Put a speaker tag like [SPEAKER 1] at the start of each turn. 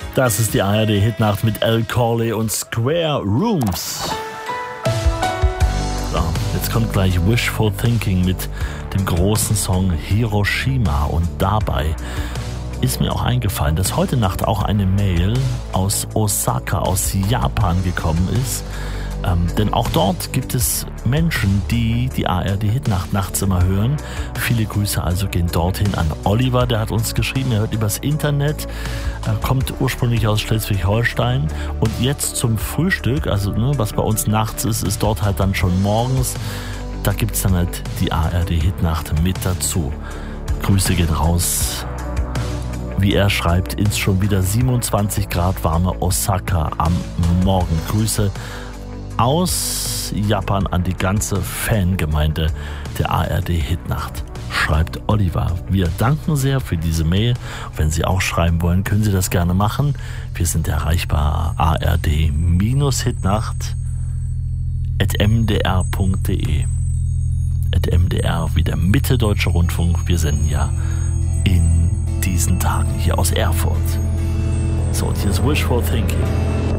[SPEAKER 1] Das ist die ARD-Hitnacht mit Al Corley und Square Rooms. So, jetzt kommt gleich Wishful Thinking mit dem großen Song Hiroshima. Und dabei ist mir auch eingefallen, dass heute Nacht auch eine Mail aus Osaka, aus Japan gekommen ist. Denn auch dort gibt es Menschen, die die ARD-Hitnacht nachts immer hören. Viele Grüße also gehen dorthin an Oliver, der hat uns geschrieben, er hört übers Internet, kommt ursprünglich aus Schleswig-Holstein und jetzt zum Frühstück, also was bei uns nachts ist, ist dort halt dann schon morgens. Da gibt es dann halt die ARD-Hitnacht mit dazu. Grüße gehen raus, wie er schreibt, ins schon wieder 27 Grad warme Osaka am Morgen. Grüße aus Japan an die ganze Fangemeinde der ARD-Hitnacht, schreibt Oliver. Wir danken sehr für diese Mail. Wenn Sie auch schreiben wollen, können Sie das gerne machen. Wir sind erreichbar ard-hitnacht@mdr.de. @mdr wie der Mitte-Deutsche Rundfunk. Wir senden ja in diesen Tagen hier aus Erfurt. So, und hier ist Wishful Thinking.